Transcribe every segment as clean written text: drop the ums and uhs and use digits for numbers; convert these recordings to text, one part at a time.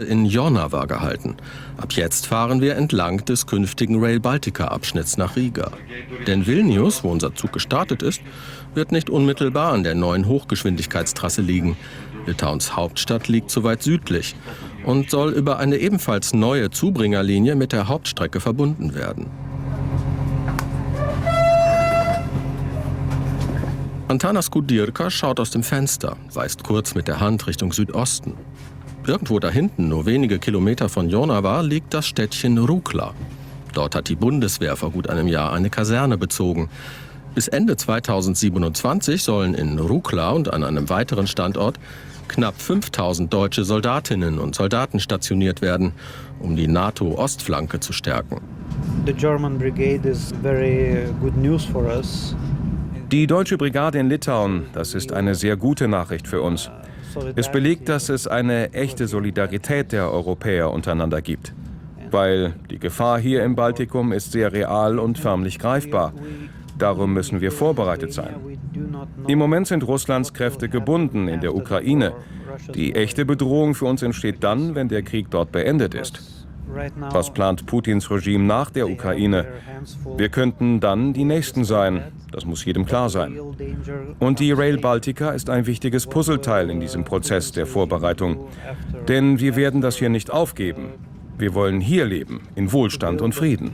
in Jornava gehalten. Ab jetzt fahren wir entlang des künftigen Rail Baltica-Abschnitts nach Riga. Denn Vilnius, wo unser Zug gestartet ist, wird nicht unmittelbar an der neuen Hochgeschwindigkeitstrasse liegen. Litauens Hauptstadt liegt zu weit südlich und soll über eine ebenfalls neue Zubringerlinie mit der Hauptstrecke verbunden werden. Antanas Kudirka schaut aus dem Fenster, weist kurz mit der Hand Richtung Südosten. Irgendwo da hinten, nur wenige Kilometer von Jornava, liegt das Städtchen Rukla. Dort hat die Bundeswehr vor gut einem Jahr eine Kaserne bezogen. Bis Ende 2027 sollen in Rukla und an einem weiteren Standort knapp 5000 deutsche Soldatinnen und Soldaten stationiert werden, um die NATO-Ostflanke zu stärken. Die Deutsche Brigade in Litauen, das ist eine sehr gute Nachricht für uns. Es belegt, dass es eine echte Solidarität der Europäer untereinander gibt. Weil die Gefahr hier im Baltikum ist sehr real und förmlich greifbar. Darum müssen wir vorbereitet sein. Im Moment sind Russlands Kräfte gebunden in der Ukraine. Die echte Bedrohung für uns entsteht dann, wenn der Krieg dort beendet ist. Was plant Putins Regime nach der Ukraine? Wir könnten dann die Nächsten sein. Das muss jedem klar sein. Und die Rail Baltica ist ein wichtiges Puzzleteil in diesem Prozess der Vorbereitung. Denn wir werden das hier nicht aufgeben. Wir wollen hier leben, in Wohlstand und Frieden.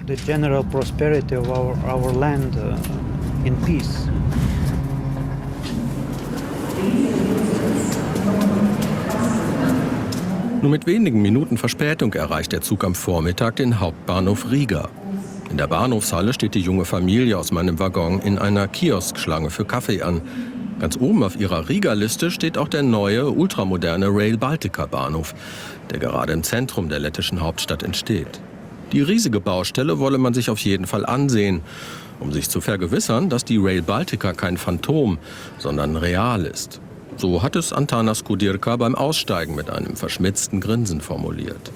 Nur mit wenigen Minuten Verspätung erreicht der Zug am Vormittag den Hauptbahnhof Riga. In der Bahnhofshalle steht die junge Familie aus meinem Waggon in einer Kioskschlange für Kaffee an. Ganz oben auf ihrer Riga-Liste steht auch der neue, ultramoderne Rail Baltica-Bahnhof, der gerade im Zentrum der lettischen Hauptstadt entsteht. Die riesige Baustelle wolle man sich auf jeden Fall ansehen, um sich zu vergewissern, dass die Rail Baltica kein Phantom, sondern real ist. So hat es Antanas Kudirka beim Aussteigen mit einem verschmitzten Grinsen formuliert.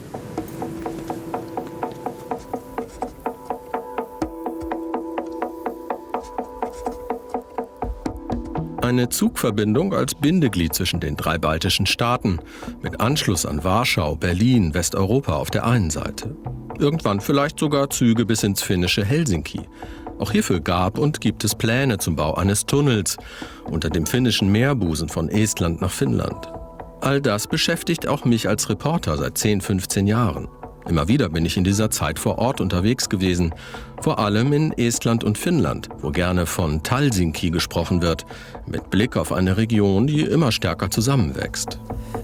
Eine Zugverbindung als Bindeglied zwischen den 3 baltischen Staaten, mit Anschluss an Warschau, Berlin, Westeuropa auf der einen Seite. Irgendwann vielleicht sogar Züge bis ins finnische Helsinki. Auch hierfür gab und gibt es Pläne zum Bau eines Tunnels unter dem finnischen Meerbusen von Estland nach Finnland. All das beschäftigt auch mich als Reporter seit 10, 15 Jahren. Immer wieder bin ich in dieser Zeit vor Ort unterwegs gewesen, vor allem in Estland und Finnland, wo gerne von Talsinki gesprochen wird, mit Blick auf eine Region, die immer stärker zusammenwächst.